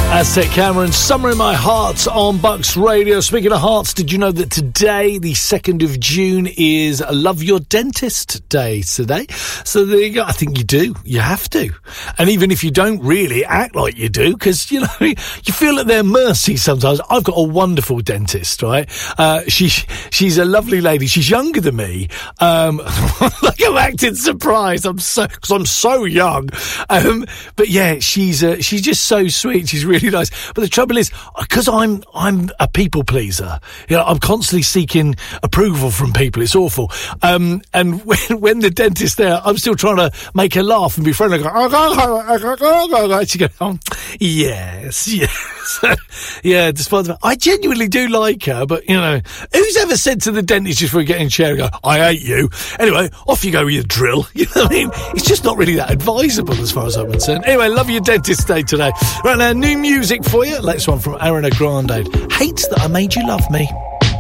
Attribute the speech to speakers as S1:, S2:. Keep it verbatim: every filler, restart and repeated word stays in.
S1: Aztec Cameron, Summer in My Heart on Bucks Radio. Speaking of hearts, did you know that today, the second of June, is Love Your Dentist Day today? So there you go. I think you do. You have to. And even if you don't really act like you do, because, you know, you feel at their mercy sometimes. I've got a wonderful dentist, right? Uh, she, she's a lovely lady. She's younger than me. Um, like I'm acting surprised. I'm so, because I'm so young. Um, but yeah, she's, uh, she's just so sweet. She's really nice. But the trouble is, because I'm I'm a people pleaser, you know, I'm constantly seeking approval from people. It's awful. Um, and when when the dentist's there, I'm still trying to make her laugh and be friendly. Go, she goes, oh, yes, yes, yeah. Despite the fact, I genuinely do like her, but you know, who's ever said to the dentist just before you get in a chair, and go, I hate you. Anyway, off you go with your drill. You know what I mean? It's just not really that advisable as far as I'm concerned. Anyway, Love Your Dentist Day today. Right now, new music for you. Latest one from Ariana Grande. Hate That I Made You Love Me.